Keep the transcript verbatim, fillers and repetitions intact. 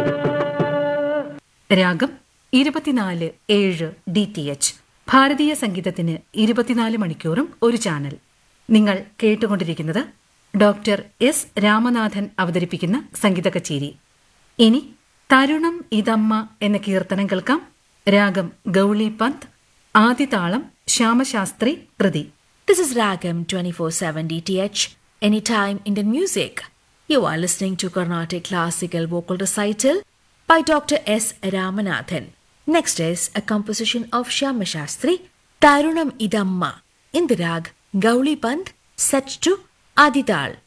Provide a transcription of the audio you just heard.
രാഗം ഇരുപത്തിനാല് ഏഴ് ഡി ടി എച്ച് ഭാരതീയ സംഗീതത്തിന് ഇരുപത്തിനാല് മണിക്കൂറും ഒരു ചാനൽ. നിങ്ങൾ കേട്ടുകൊണ്ടിരിക്കുന്നത് ഡോക്ടർ എസ് രാമനാഥൻ അവതരിപ്പിക്കുന്ന സംഗീത കച്ചേരി. ഇനി തരുണം ഇതമ്മ എന്ന കീർത്തനം കേൾക്കാം. രാഗം ഗൗളി പന്ത്, ആദിതാളം ശ്യാമശാസ്ത്രി കൃതി. This is Ragam twenty-four seven D T H, Anytime Indian Music. You are listening to Carnatic Classical Vocal Recital by Doctor S. Ramanathan. Next is a composition of Shyama Shastri, Tarunam Idamma, in the rag Gauli Pant, set to Adital.